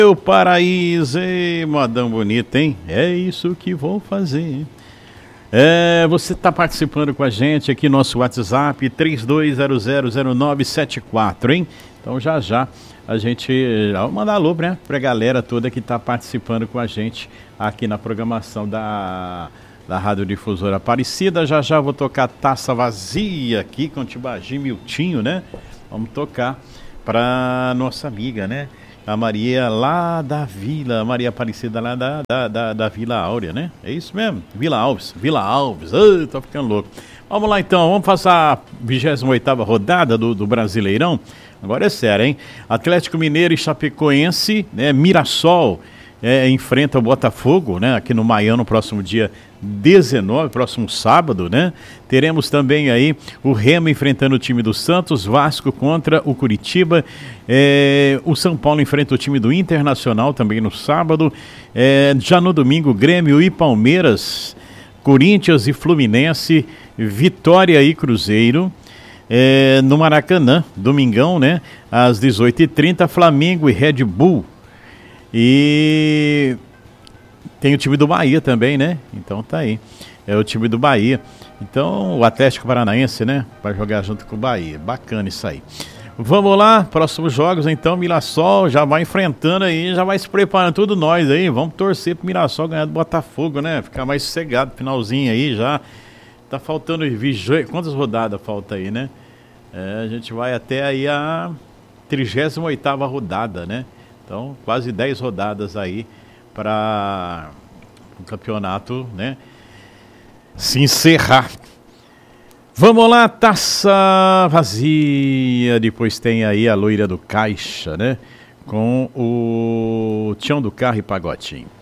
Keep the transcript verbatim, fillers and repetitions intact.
Meu paraíso, ei, modão bonito, hein? É isso que vou fazer. É, você está participando com a gente aqui no nosso WhatsApp três dois zero zero zero nove sete quatro, hein? Então já já a gente vai mandar alô, né, pra galera toda que está participando com a gente aqui na programação da, da Rádio Difusora Aparecida. Já já vou tocar Taça Vazia aqui com o Tibagi Miltinho, né? Vamos tocar para nossa amiga, né? A Maria lá da Vila, Maria Aparecida lá da, da, da, da Vila Áurea, né? É isso mesmo? Vila Alves, Vila Alves, ai, tô ficando louco. Vamos lá então, vamos passar a vigésima oitava rodada do, do Brasileirão. Agora é sério, hein? Atlético Mineiro e Chapecoense, né? Mirassol é, enfrenta o Botafogo, né? Aqui no Maião no próximo dia dezenove, próximo sábado, né? Teremos também aí o Remo enfrentando o time do Santos, Vasco contra o Curitiba, é, o São Paulo enfrenta o time do Internacional também no sábado, é, já no domingo Grêmio e Palmeiras, Corinthians e Fluminense, Vitória e Cruzeiro, é, no Maracanã, domingão, né? Às dezoito e trinta, Flamengo e Red Bull. E tem o time do Bahia também, né? Então tá aí. É o time do Bahia. Então o Atlético Paranaense, né? Vai jogar junto com o Bahia. Bacana isso aí. Vamos lá, próximos jogos então. Mirassol já vai enfrentando aí, já vai se preparando tudo nós aí. Vamos torcer pro Mirassol ganhar do Botafogo, né? Ficar mais sossegado, finalzinho aí já. Tá faltando, quantas rodadas falta aí, né? É, a gente vai até aí a trigésima oitava rodada, né? Então, quase dez rodadas aí para o campeonato, né, se encerrar. Vamos lá, Taça Vazia. Depois tem aí a Loira do Caixa, né? Com o Tião do Carro e Pagodinho.